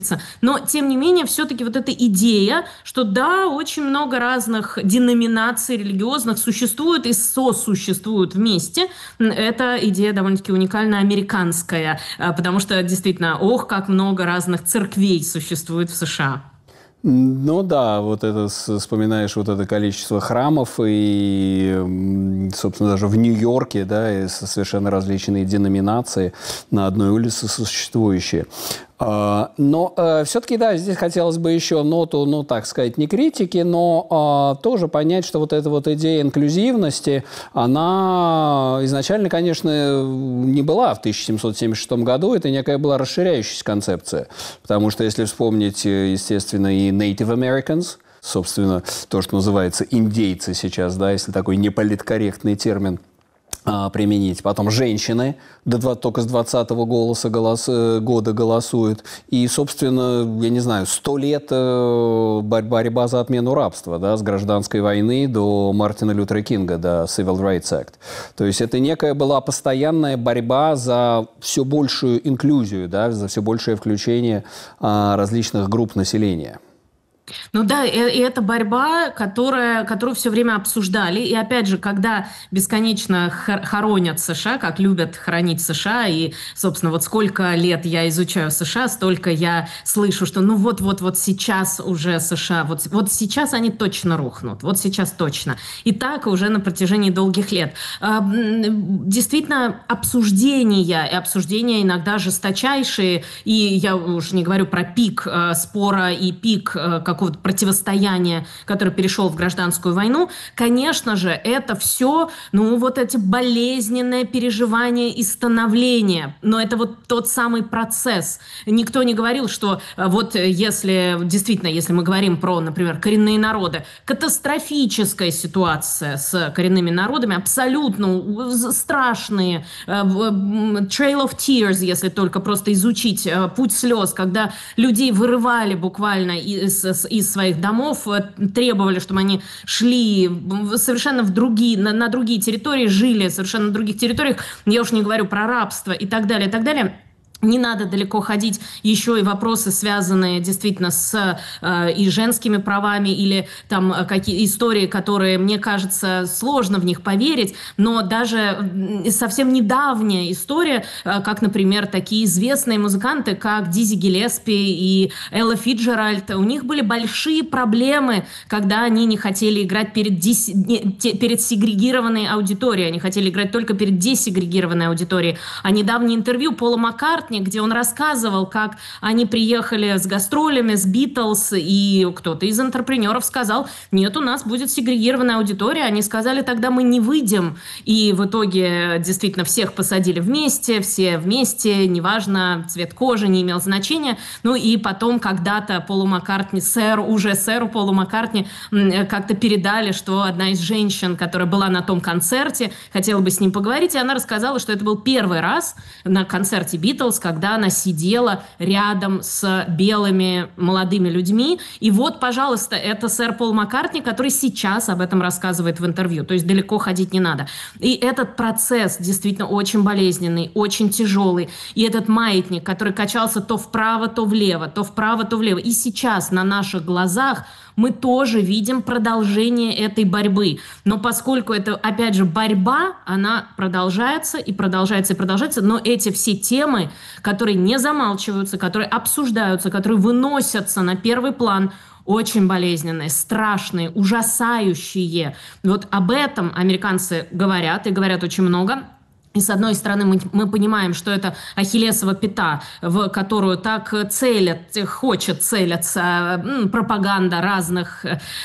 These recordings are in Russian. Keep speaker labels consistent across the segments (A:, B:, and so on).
A: Но, тем не менее, все-таки вот эта идея, что да, очень много разных деноминаций религиозных существует и сосуществуют вместе, эта идея довольно-таки уникально американская, потому что действительно, ох, как много разных церквей существует в США.
B: Ну да, вот это, вспоминаешь вот это количество храмов и, собственно, даже в Нью-Йорке, да, и совершенно различные деноминации на одной улице существующие. Но все-таки, да, здесь хотелось бы еще ноту, ну, так сказать, не критики, но тоже понять, что вот эта вот идея инклюзивности, она изначально, конечно, не была в 1776 году, это некая была расширяющаяся концепция. Потому что, если вспомнить, естественно, и Native Americans, собственно, то, что называется индейцы сейчас, да, если такой неполиткорректный термин применить. Потом женщины только с 20-го года голосуют. И, собственно, я не знаю, 100 лет борьба за отмену рабства, да, с гражданской войны до Мартина Лютера Кинга, до Civil Rights Act. То есть это некая была постоянная борьба за все большую инклюзию, да, за все большее включение различных групп населения.
A: Ну да, и это борьба, которую все время обсуждали. И опять же, когда бесконечно хоронят США, как любят хоронить США, и, собственно, вот сколько лет я изучаю США, столько я слышу, что ну вот сейчас уже США, вот сейчас они точно рухнут, вот сейчас точно. И так уже на протяжении долгих лет. Действительно, обсуждения иногда жесточайшие, и я уж не говорю про пик спора и пик какого-то противостояния, который перешел в гражданскую войну, конечно же, это все, ну, вот эти болезненные переживания и становления. Но это вот тот самый процесс. Никто не говорил, что вот если мы говорим про, например, коренные народы, катастрофическая ситуация с коренными народами, абсолютно страшные, Trail of Tears, если только просто изучить, путь слез, когда людей вырывали буквально из своих домов, требовали, чтобы они шли совершенно на другие территории, жили совершенно на других территориях. Я уж не говорю про рабство и так далее, и так далее. Не надо далеко ходить, еще и вопросы, связанные действительно с и женскими правами, или там какие истории, которые, мне кажется, сложно в них поверить, но даже совсем недавняя история, как, например, такие известные музыканты, как Дизи Гиллеспи и Элла Фицджеральд, у них были большие проблемы, когда они не хотели играть перед сегрегированной аудиторией, они хотели играть только перед десегрегированной аудиторией. А недавнее интервью Пола Маккартни, где он рассказывал, как они приехали с гастролями, с Битлз, и кто-то из интерпренеров сказал: нет, у нас будет сегрегированная аудитория. Они сказали: тогда мы не выйдем. И в итоге действительно всех посадили вместе, все вместе, неважно, цвет кожи не имел значения. Ну и потом когда-то Полу Маккартни, сэру Полу Маккартни, как-то передали, что одна из женщин, которая была на том концерте, хотела бы с ним поговорить, и она рассказала, что это был первый раз на концерте Битлз, когда она сидела рядом с белыми молодыми людьми. И вот, пожалуйста, это сэр Пол Маккартни, который сейчас об этом рассказывает в интервью. То есть далеко ходить не надо. И этот процесс действительно очень болезненный, очень тяжелый. И этот маятник, который качался то вправо, то влево, то вправо, то влево. И сейчас на наших глазах мы тоже видим продолжение этой борьбы. Но поскольку это, опять же, борьба, она продолжается и продолжается и продолжается, но эти все темы, которые не замалчиваются, которые обсуждаются, которые выносятся на первый план, очень болезненные, страшные, ужасающие. Вот об этом американцы говорят, и говорят очень много. И с одной стороны мы понимаем, что это ахиллесова пята, в которую так хочет целиться пропаганда разных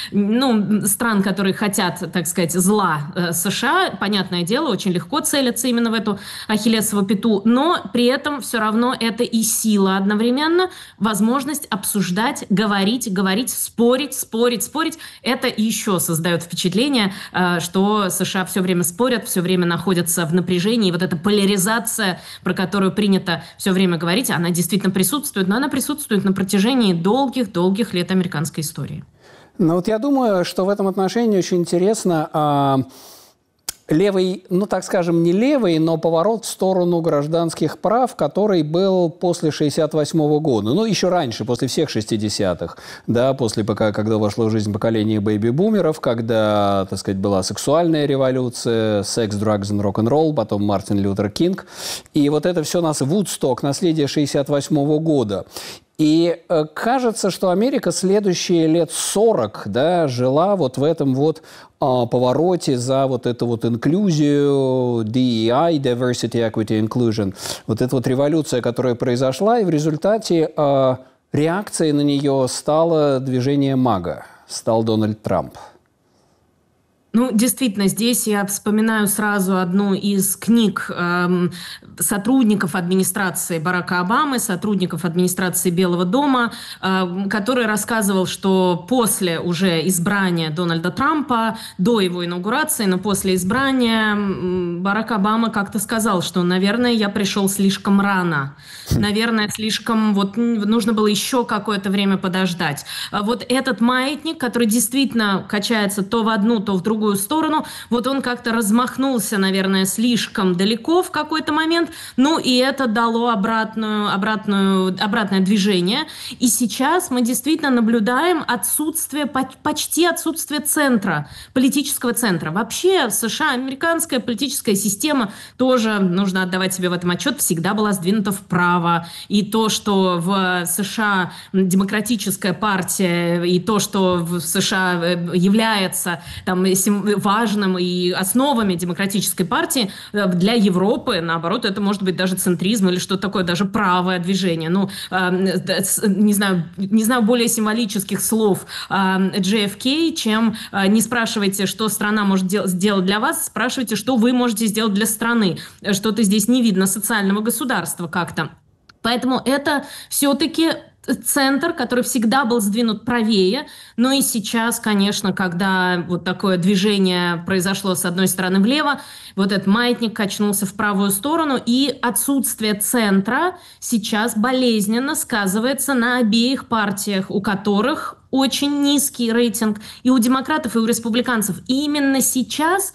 A: стран, которые хотят, так сказать, зла США. Понятное дело, очень легко целиться именно в эту ахиллесову пяту, но при этом все равно это и сила одновременно, возможность обсуждать, говорить, спорить. Это еще создает впечатление, что США все время спорят, все время находятся в напряжении. И вот эта поляризация, про которую принято все время говорить, она действительно присутствует, но она присутствует на протяжении долгих лет американской истории.
B: Ну вот я думаю, что в этом отношении очень интересно левый, ну, так скажем, не левый, но поворот в сторону гражданских прав, который был после 1968 года. Ну, еще раньше, после всех 60-х, да, после, когда вошло в жизнь поколение бэйби-бумеров, когда, так сказать, была сексуальная революция, секс, драгс и рок-н-ролл, потом Мартин Лютер Кинг. И вот это все нас Вудсток, наследие 1968 года. И кажется, что Америка следующие лет 40, да, жила вот в этом вот повороте за вот эту вот инклюзию, DEI, Diversity, Equity, Inclusion. Вот эта вот революция, которая произошла, и в результате реакцией на нее стало движение МАГА, стал Дональд Трамп.
A: Ну, действительно, здесь я вспоминаю сразу одну из книг сотрудников администрации Барака Обамы, сотрудников администрации Белого дома, который рассказывал, что после уже избрания Дональда Трампа, до его инаугурации, но после избрания Барак Обама как-то сказал, что, наверное, я пришел слишком рано. Наверное, слишком, вот нужно было еще какое-то время подождать. Вот этот маятник, который действительно качается то в одну, то в другую сторону, вот он как-то размахнулся, наверное, слишком далеко в какой-то момент, ну и это дало обратное движение. И сейчас мы действительно наблюдаем почти отсутствие центра, политического центра. Вообще в США американская политическая система тоже, нужно отдавать себе в этом отчет, всегда была сдвинута вправо. И то, что в США демократическая партия, и то, что в США является там важным и основами демократической партии, для Европы, наоборот, это может быть даже центризм или что-то такое, даже правое движение. Ну, не знаю более символических слов JFK, чем не спрашивайте, что страна может сделать для вас, спрашивайте, что вы можете сделать для страны. Что-то здесь не видно социального государства как-то. Поэтому это все-таки центр, который всегда был сдвинут правее, но и сейчас, конечно, когда вот такое движение произошло с одной стороны влево, вот этот маятник качнулся в правую сторону, и отсутствие центра сейчас болезненно сказывается на обеих партиях, у которых очень низкий рейтинг и у демократов, и у республиканцев. И именно сейчас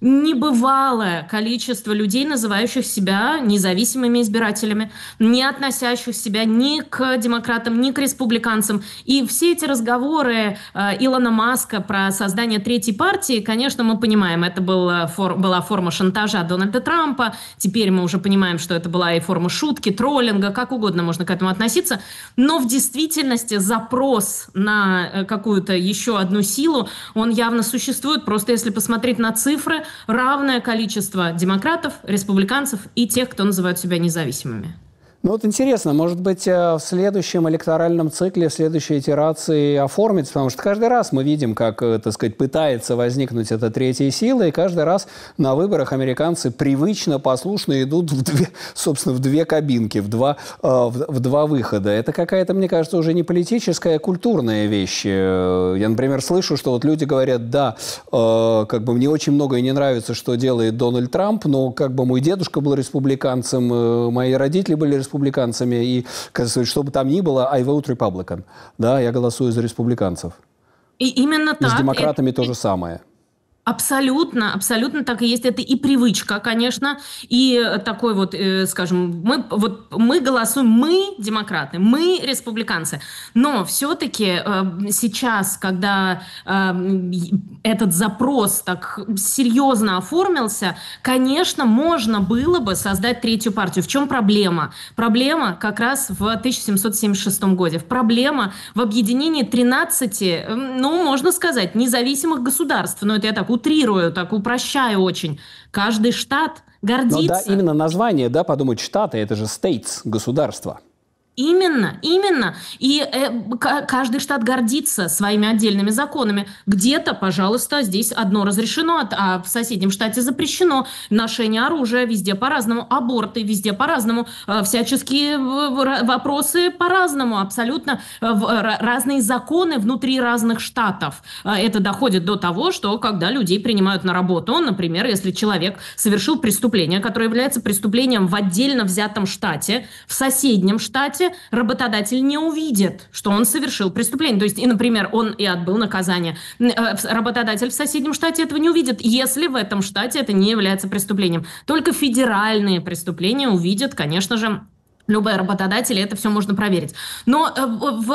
A: небывалое количество людей, называющих себя независимыми избирателями, не относящих себя ни к демократам, ни к республиканцам. И все эти разговоры Илона Маска про создание третьей партии, конечно, мы понимаем, это была форма шантажа Дональда Трампа. Теперь мы уже понимаем, что это была и форма шутки, троллинга, как угодно можно к этому относиться. Но в действительности запрос на какую-то еще одну силу, он явно существует. Просто если посмотреть на цифры, равное количество демократов, республиканцев и тех, кто называют себя независимыми.
B: Ну вот интересно, может быть, в следующем электоральном цикле, в следующей итерации оформится, потому что каждый раз мы видим, как, так сказать, пытается возникнуть эта третья сила, и каждый раз на выборах американцы привычно, послушно идут в две кабинки, в два выхода. Это какая-то, мне кажется, уже не политическая, а культурная вещь. Я, например, слышу, что вот люди говорят, да, как бы мне очень многое не нравится, что делает Дональд Трамп, но как бы мой дедушка был республиканцем, мои родители были республиканцами, и, что бы там ни было, I vote Republican. Да, я голосую за республиканцев.
A: И именно так.
B: И с демократами то же самое.
A: Абсолютно, абсолютно так и есть. Это и привычка, конечно, и такой вот, скажем, мы голосуем, мы демократы, мы республиканцы. Но все-таки сейчас, когда этот запрос так серьезно оформился, конечно, можно было бы создать третью партию. В чем проблема? Проблема как раз в 1776 году. Проблема в объединении 13, ну, можно сказать, независимых государств. Но это я так утрирую, так упрощаю очень. Каждый штат гордится.
B: Ну да, именно название, да, подумать, штаты, это же states, государство.
A: Именно. И каждый штат гордится своими отдельными законами. Где-то, пожалуйста, здесь одно разрешено, а в соседнем штате запрещено. Ношение оружия везде по-разному, аборты везде по-разному, всяческие вопросы по-разному, абсолютно разные законы внутри разных штатов. Это доходит до того, что когда людей принимают на работу, например, если человек совершил преступление, которое является преступлением в отдельно взятом штате, в соседнем штате, штате работодатель не увидит, что он совершил преступление. То есть, и, например, он и отбыл наказание. Работодатель в соседнем штате этого не увидит, если в этом штате это не является преступлением. Только федеральные преступления увидят, конечно же, любой работодатель, и это все можно проверить. Но в